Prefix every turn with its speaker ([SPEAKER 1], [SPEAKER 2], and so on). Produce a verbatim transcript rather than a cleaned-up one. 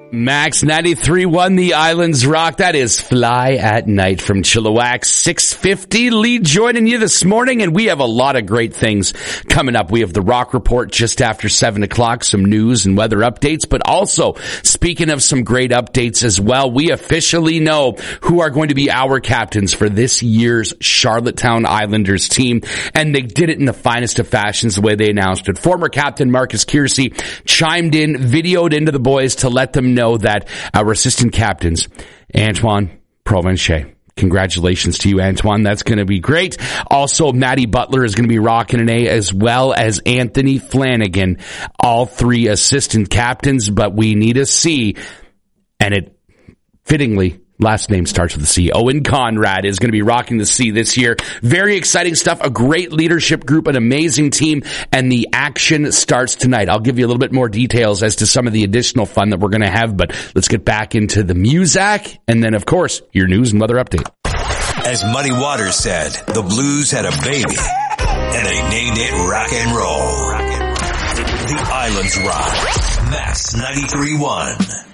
[SPEAKER 1] Max ninety-three point one, the Islands Rock. That is Fly at Night from Chilliwack. six fifty, Lee joining you this morning, and we have a lot of great things coming up. We have the Rock Report just after seven o'clock, some news and weather updates, but also, speaking of some great updates as well, we officially know who are going to be our captains for this year's Charlottetown Islanders team, and they did it in the finest of fashions the way they announced it. Former captain Marcus Kiersey chimed in, videoed into the boys to let them know that our assistant captains, Antoine Provencher. Congratulations to you, Antoine. That's going to be great. Also, Matty Butler is going to be rocking an A, as well as Anthony Flanagan. All three assistant captains, but we need a C, and it fittingly, last name starts with a C. Owen Conrad is going to be rocking the C this year. Very exciting stuff. A great leadership group, an amazing team, and the action starts tonight. I'll give you a little bit more details as to some of the additional fun that we're going to have, but let's get back into the Muzak, and then, of course, your news and weather update.
[SPEAKER 2] As Muddy Waters said, the Blues had a baby, and they named it rock and roll. The Islands Rock. Max ninety-three point one.